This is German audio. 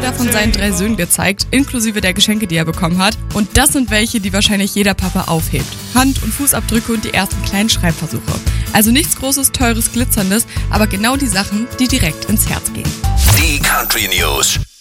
Bilder von seinen 3 Söhnen gezeigt, inklusive der Geschenke, die er bekommen hat. Und das sind welche, die wahrscheinlich jeder Papa aufhebt. Hand- und Fußabdrücke und die ersten kleinen Schreibversuche. Also nichts Großes, Teures, Glitzerndes, aber genau die Sachen, die direkt ins Herz gehen. Die Country News.